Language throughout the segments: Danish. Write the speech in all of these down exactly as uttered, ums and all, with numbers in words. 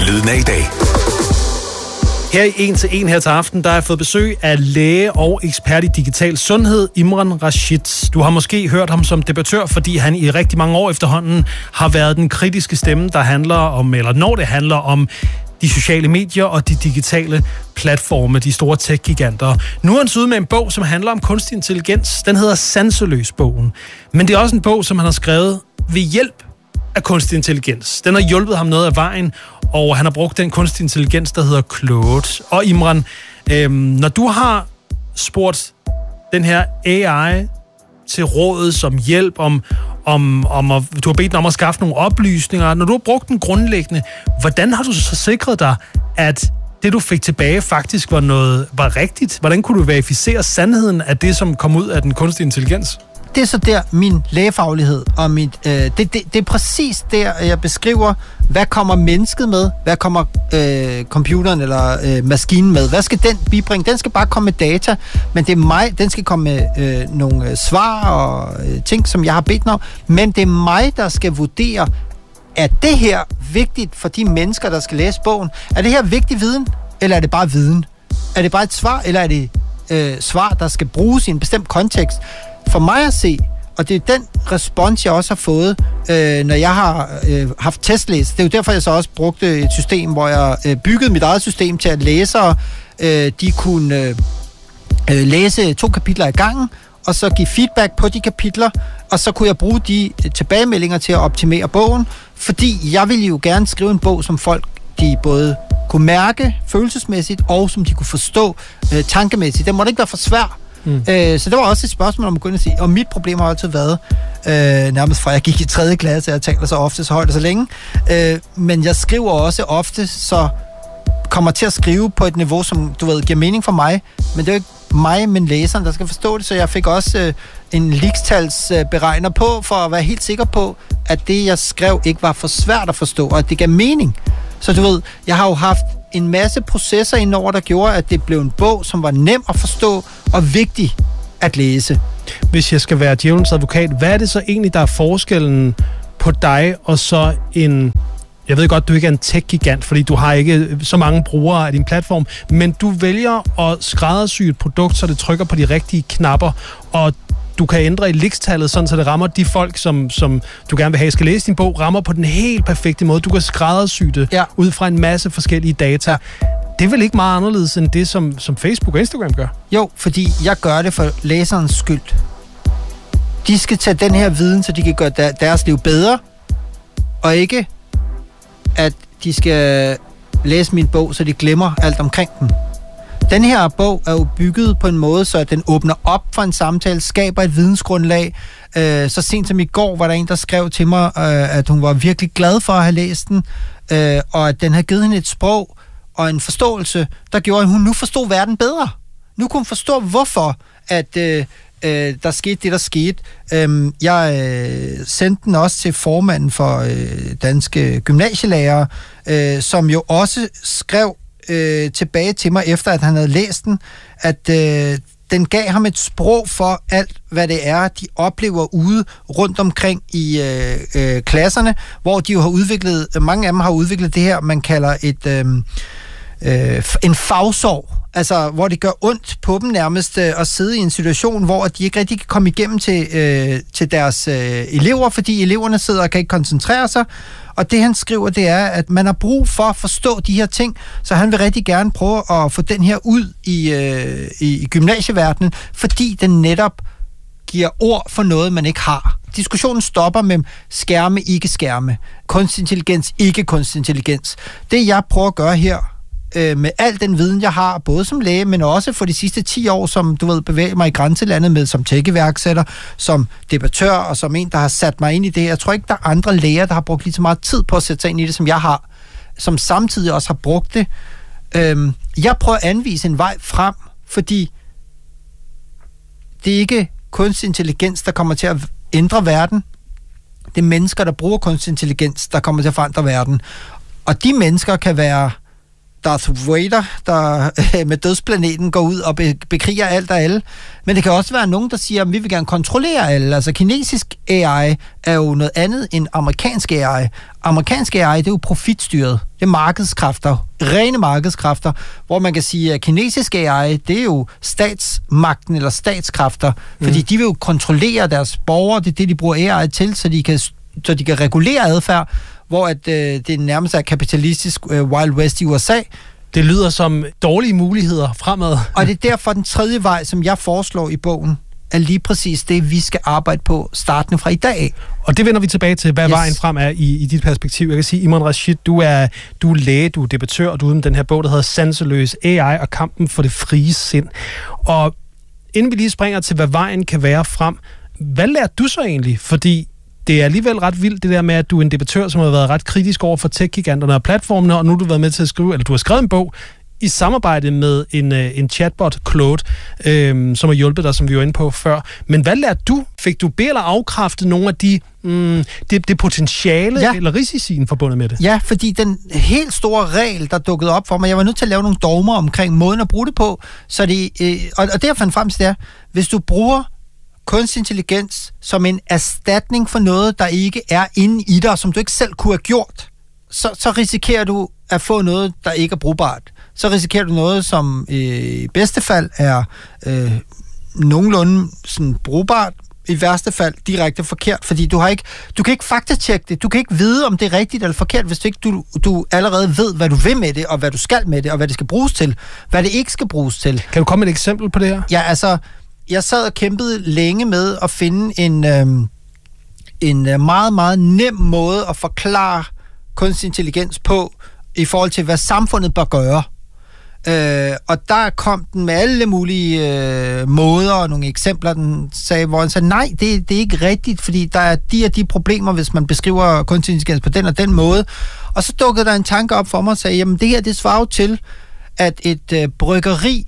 Lyden af i dag. Her i En til En her til aften, der har jeg fået besøg af læge og ekspert i digital sundhed, Imran Rashid. Du har måske hørt ham som debattør, fordi han i rigtig mange år efterhånden har været den kritiske stemme, der handler om, eller når det handler om de sociale medier og de digitale platforme, de store tech-giganter. Nu er han ude med en bog, som handler om kunstig intelligens. Den hedder Sanseløs-bogen. Men det er også en bog, som han har skrevet ved hjælp af kunstig intelligens. Den har hjulpet ham noget af vejen, og han har brugt den kunstig intelligens, der hedder Claude. Og Imran, øhm, når du har spurgt den her A I til rådet som hjælp, om, om, om at, du har bedt den om at skaffe nogle oplysninger, når du har brugt den grundlæggende, hvordan har du så sikret dig, at det, du fik tilbage, faktisk var noget var rigtigt? Hvordan kunne du verificere sandheden af det, som kom ud af den kunstige intelligens? Det er så der min lægefaglighed og mit, øh, det, det, det er præcis der, jeg beskriver, hvad kommer mennesket med, hvad kommer øh, computeren eller øh, maskinen med, hvad skal den bibringe? Den skal bare komme med data, men det er mig, den skal komme med øh, nogle svar og øh, ting, som jeg har bedt om, men det er mig, der skal vurdere, er det her vigtigt for de mennesker, der skal læse bogen? Er det her vigtig viden, eller er det bare viden? Er det bare et svar, eller er det øh, svar, der skal bruges i en bestemt kontekst? For mig at se, og det er den respons, jeg også har fået, øh, når jeg har øh, haft testlæs. Det er jo derfor, jeg så også brugte et system, hvor jeg øh, byggede mit eget system til, at læsere øh, de kunne øh, øh, læse to kapitler ad gangen, og så give feedback på de kapitler, og så kunne jeg bruge de tilbagemeldinger til at optimere bogen, fordi jeg ville jo gerne skrive en bog, som folk de både kunne mærke følelsesmæssigt, og som de kunne forstå øh, tankemæssigt. Den måtte ikke være for svær. Mm. Øh, så det var også et spørgsmål om at kunne sige, og mit problem har altid været, øh, nærmest fra jeg gik i tredje klasse, jeg taler så ofte, så højt og så længe, øh, men jeg skriver også ofte, så kommer til at skrive på et niveau, som du ved, giver mening for mig, men det er jo ikke mig, men læseren, der skal forstå det, så jeg fik også øh, en ligestalsberegner på, for at være helt sikker på, at det, jeg skrev, ikke var for svært at forstå, og at det gav mening. Så du ved, jeg har jo haft en masse processer indover, der gjorde, at det blev en bog, som var nem at forstå og vigtig at læse. Hvis jeg skal være djævelens advokat, hvad er det så egentlig, der er forskellen på dig og så en... Jeg ved godt, du ikke er en tech-gigant, fordi du har ikke så mange brugere af din platform, men du vælger at skræddersy et produkt, så det trykker på de rigtige knapper, og du kan ændre i likstallet, sådan så det rammer de folk, som, som du gerne vil have skal læse din bog, rammer på den helt perfekte måde. Du kan skræddersy det ja. ud fra en masse forskellige data. Ja. Det er vel ikke meget anderledes end det, som, som Facebook og Instagram gør? Jo, fordi jeg gør det for læserens skyld. De skal tage den her viden, så de kan gøre der, deres liv bedre, og ikke at de skal læse min bog, så de glemmer alt omkring den. Den her bog er jo bygget på en måde, så den åbner op for en samtale, skaber et vidensgrundlag. Øh, så sent som i går var der en, der skrev til mig, øh, at hun var virkelig glad for at have læst den, øh, og at den har givet hende et sprog og en forståelse, der gjorde, at hun nu forstod verden bedre. Nu kunne hun forstå, hvorfor at øh, øh, der skete det, der skete. Øh, jeg øh, sendte den også til formanden for øh, Danske Gymnasielærere, øh, som jo også skrev øh, tilbage til mig, efter at han havde læst den, at øh, den gav ham et sprog for alt, hvad det er, de oplever ude rundt omkring i øh, øh, klasserne, hvor de jo har udviklet, mange af dem har udviklet det her, man kalder et øh, øh, en fagsorg. Altså, hvor det gør ondt på dem nærmest øh, at sidde i en situation, hvor de ikke rigtig kan komme igennem til, øh, til deres øh, elever, fordi eleverne sidder og kan ikke koncentrere sig. Og det, han skriver, det er, at man har brug for at forstå de her ting, så han vil rigtig gerne prøve at få den her ud i, øh, i gymnasieverdenen, fordi den netop giver ord for noget, man ikke har. Diskussionen stopper med skærme, ikke skærme, kunstig intelligens, ikke kunstig intelligens. Det, jeg prøver at gøre her, med al den viden, jeg har, både som læge, men også for de sidste ti år, som du ved, bevæger mig i grænselandet med, som tech-iværksætter, som debattør, og som en, der har sat mig ind i det. Jeg tror ikke, der er andre læger, der har brugt lige så meget tid på at sætte sig ind i det, som jeg har, som samtidig også har brugt det. Øhm, jeg prøver at anvise en vej frem, fordi det er ikke kunstig intelligens, der kommer til at ændre verden. Det er mennesker, der bruger kunstig intelligens, der kommer til at forandre verden. Og de mennesker kan være Darth Vader, der øh, med dødsplaneten går ud og be- bekriger alt og alle. Men det kan også være nogen, der siger, at vi vil gerne kontrollere alle. Altså kinesisk A I er jo noget andet end amerikansk A I. Amerikansk A I, det er jo profitstyret. Det er markedskræfter, rene markedskræfter, hvor man kan sige, at kinesisk A I, det er jo statsmagten eller statskræfter, fordi mm. de vil jo kontrollere deres borgere, det er det, de bruger A I til, så de kan, så de kan regulere adfærd, hvor at, øh, det nærmest er kapitalistisk øh, Wild West i U S A. Det lyder som dårlige muligheder fremad. Og det er derfor den tredje vej, som jeg foreslår i bogen, er lige præcis det, vi skal arbejde på startende fra i dag. Og det vender vi tilbage til, hvad yes. vejen frem er i, i dit perspektiv. Jeg kan sige, Imran Rashid, du er, du er læge, du er debattør, og du er med den her bog, der hedder Sanseløs A I og kampen for det frie sind. Og inden vi lige springer til, hvad vejen kan være frem, hvad lærte du så egentlig? Fordi det er alligevel ret vildt, det der med, at du er en debattør, som har været ret kritisk over for tech-giganterne og platformene, og nu har du været med til at skrive, eller du har skrevet en bog i samarbejde med en, en chatbot, Claude, øhm, som har hjulpet dig, som vi var inde på før. Men hvad lærte du? Fik du be- eller afkræftet nogle af de, mm, det, det potentiale ja. eller risicien forbundet med det? Ja, fordi den helt store regel, der dukkede op for mig, jeg var nødt til at lave nogle dogmer omkring måden at bruge det på, så det, øh, og, og det jeg fandt frem til, det er, hvis du bruger kunstig intelligens som en erstatning for noget, der ikke er inde i dig, som du ikke selv kunne have gjort, så, så risikerer du at få noget, der ikke er brugbart. Så risikerer du noget, som øh, i bedste fald er øh, nogenlunde sådan brugbart, i værste fald direkte forkert, fordi du har ikke, du kan ikke faktatjekke det, du kan ikke vide, om det er rigtigt eller forkert, hvis du ikke du, du allerede ved, hvad du vil med det, og hvad du skal med det, og hvad det skal bruges til, hvad det ikke skal bruges til. Kan du komme med et eksempel på det her? Ja, altså, jeg sad og kæmpede længe med at finde en, øhm, en meget, meget nem måde at forklare kunstig intelligens på, i forhold til, hvad samfundet bør gøre. Øh, og der kom den med alle mulige øh, måder og nogle eksempler, den sagde, hvor han sagde, nej, det, det er ikke rigtigt, fordi der er de og de problemer, hvis man beskriver kunstig intelligens på den og den måde. Og så dukkede der en tanke op for mig og sagde, jamen det her, det svarer til, at et øh, bryggeri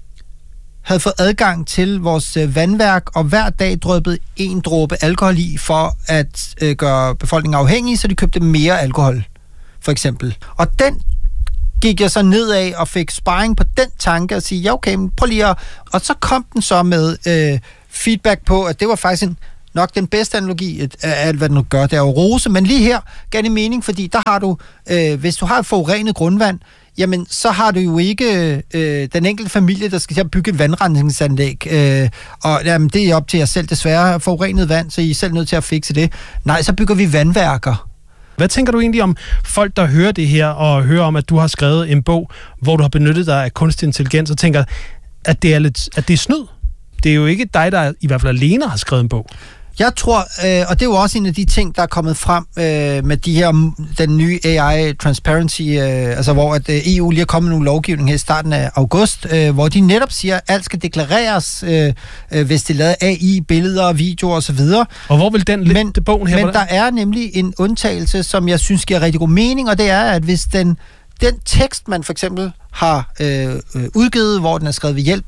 havde fået adgang til vores øh, vandværk, og hver dag dryppede en dråbe alkohol i, for at øh, gøre befolkningen afhængig, så de købte mere alkohol, for eksempel. Og den gik jeg så nedad og fik sparring på den tanke og sige, ja okay, prøv lige at... Og så kom den så med øh, feedback på, at det var faktisk en, nok den bedste analogi af alt, hvad den nu gør. Det er jo rose, men lige her gav det mening, fordi der har du, øh, hvis du har et forurenet grundvand, jamen så har du jo ikke øh, den enkelte familie, der skal til at bygge et vandrensningsanlæg, øh, og jamen, det er op til jer selv desværre, forurenet vand, så I er selv nødt til at fikse det. Nej, så bygger vi vandværker. Hvad tænker du egentlig om folk, der hører det her, og hører om, at du har skrevet en bog, hvor du har benyttet dig af kunstig intelligens, og tænker, at det er, lidt, at det er snyd? Det er jo ikke dig, der i hvert fald alene har skrevet en bog. Jeg tror, øh, og det er jo også en af de ting, der er kommet frem øh, med de her, den nye A I Transparency, øh, altså hvor at, øh, E U lige er kommet med nogle lovgivning her i starten af august, øh, hvor de netop siger, at alt skal deklareres, øh, øh, hvis det er lavet A I, billeder, videoer osv. Og hvor vil den men, bogen her? Men der er nemlig en undtagelse, som jeg synes giver rigtig god mening, og det er, at hvis den, den tekst, man for eksempel har øh, udgivet, hvor den er skrevet ved hjælp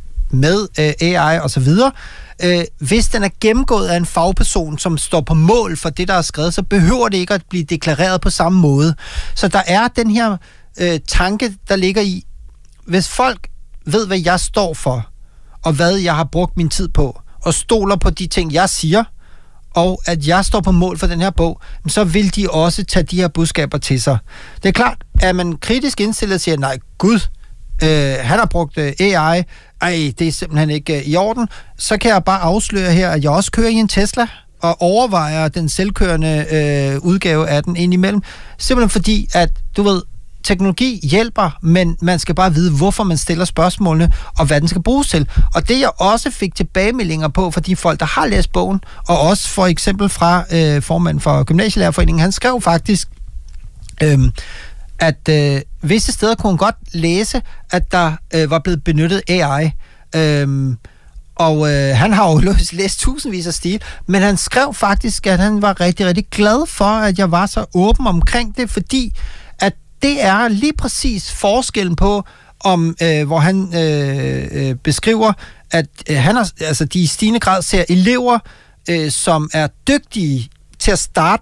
med øh, A I osv., Øh, hvis den er gennemgået af en fagperson, som står på mål for det, der er skrevet, så behøver det ikke at blive deklareret på samme måde. Så der er den her øh, tanke, der ligger i, hvis folk ved, hvad jeg står for, og hvad jeg har brugt min tid på, og stoler på de ting, jeg siger, og at jeg står på mål for den her bog, så vil de også tage de her budskaber til sig. Det er klart, at man kritisk indstillet siger, nej, gud, øh, han har brugt øh, A I, ej, det er simpelthen ikke uh, i orden, så kan jeg bare afsløre her, at jeg også kører i en Tesla, og overvejer den selvkørende øh, udgave af den indimellem. Simpelthen fordi, at du ved, teknologi hjælper, men man skal bare vide, hvorfor man stiller spørgsmålene, og hvad den skal bruges til. Og det jeg også fik tilbagemeldinger på for de folk, der har læst bogen, og også for eksempel fra øh, formanden for Gymnasielærerforeningen, han skrev faktisk, øh, at øh, visse steder kunne hun godt læse, at der øh, var blevet benyttet A I. Øhm, og øh, han har jo læst, læst tusindvis af stil, men han skrev faktisk, at han var rigtig, rigtig glad for, at jeg var så åben omkring det, fordi at det er lige præcis forskellen på, om øh, hvor han øh, øh, beskriver, at øh, han har, altså, de i stigende grad ser elever, øh, som er dygtige til at starte med,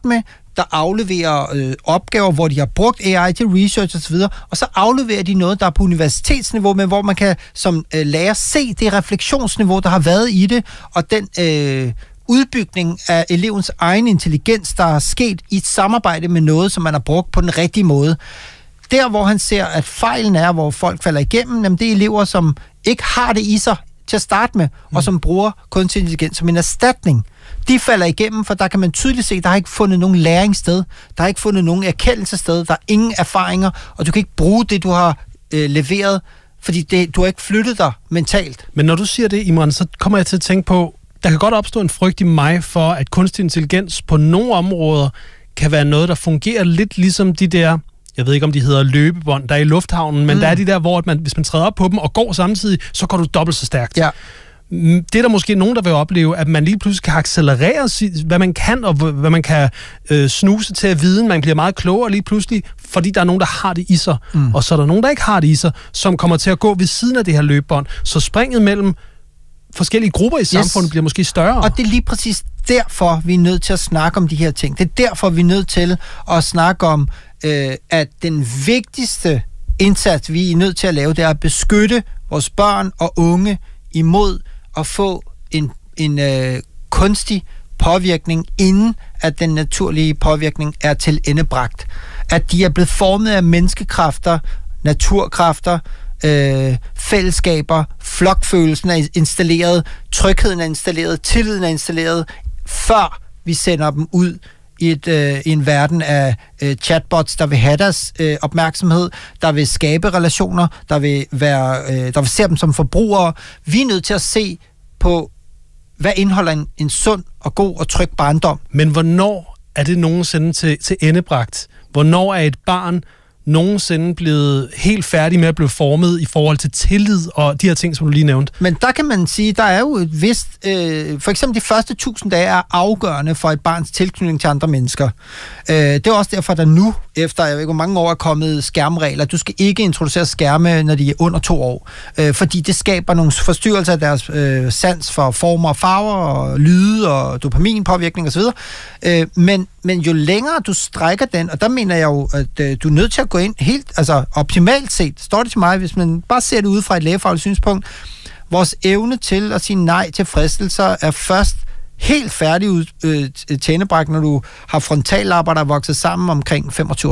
der afleverer øh, opgaver, hvor de har brugt A I til research osv., og så afleverer de noget, der er på universitetsniveau, men hvor man kan som øh, lærer se det refleksionsniveau, der har været i det, og den øh, udbygning af elevens egen intelligens, der er sket i et samarbejde med noget, som man har brugt på den rigtige måde. Der, hvor han ser, at fejlen er, hvor folk falder igennem, jamen det er elever, som ikke har det i sig til at starte med, mm. og som bruger kunstig intelligens som en erstatning. De falder igennem, for der kan man tydeligt se, der har ikke fundet nogen læring sted, der har ikke fundet nogen erkendelse sted, der er ingen erfaringer, og du kan ikke bruge det, du har øh, leveret, fordi det, du har ikke flyttet dig mentalt. Men når du siger det, Imran, så kommer jeg til at tænke på, der kan godt opstå en frygt i mig for, at kunstig intelligens på nogle områder kan være noget, der fungerer lidt ligesom de der, jeg ved ikke om de hedder løbebånd, der er i lufthavnen, men mm. der er de der, hvor man, hvis man træder op på dem og går samtidig, så går du dobbelt så stærkt. Ja. Det er der måske nogen, der vil opleve, at man lige pludselig kan accelerere, hvad man kan, og hvad man kan øh, snuse til at vide. Man bliver meget klogere lige pludselig, fordi der er nogen, der har det i sig. Mm. Og så er der nogen, der ikke har det i sig, som kommer til at gå ved siden af det her løbebånd. Så springet mellem forskellige grupper i samfundet yes. bliver måske større. Og det er lige præcis derfor, vi er nødt til at snakke om de her ting. Det er derfor, vi er nødt til at snakke om, øh, at den vigtigste indsats, vi er nødt til at lave, det er at beskytte vores børn og unge imod at få en, en øh, kunstig påvirkning, inden at den naturlige påvirkning er til endebragt. At de er blevet formet af menneskekræfter, naturkræfter, øh, fællesskaber, flokfølelsen er installeret, trygheden er installeret, tilliden er installeret, før vi sender dem ud i, et, øh, i en verden af øh, chatbots, der vil have deres øh, opmærksomhed, der vil skabe relationer, der vil, være, øh, der vil se dem som forbrugere. Vi er nødt til at se på, hvad indeholder en, en sund og god og tryg barndom. Men hvornår er det nogensinde til, til endebragt? Hvornår er et barn nogensinde blevet helt færdig med at blive formet i forhold til tillid og de her ting, som du lige nævnte? Men der kan man sige, der er jo et vist... Øh, for eksempel de første tusind dage er afgørende for et barns tilknytning til andre mennesker. Øh, det er også derfor, der nu, efter jeg ved ikke, hvor mange år er kommet skærmregler, du skal ikke introducere skærme, når de er under to år. Øh, fordi det skaber nogle forstyrrelser af deres øh, sans for former og farver, og lyde og dopaminpåvirkning osv. Øh, men, men jo længere du strækker den, og der mener jeg jo, at øh, du er nødt til at gå ind helt, altså optimalt set, står det til mig, hvis man bare ser det ud fra et lægefagligt synspunkt, vores evne til at sige nej til fristelser er først helt færdig ud, øh, tændebragt, når du har frontallapper, der er vokset sammen omkring femogtyve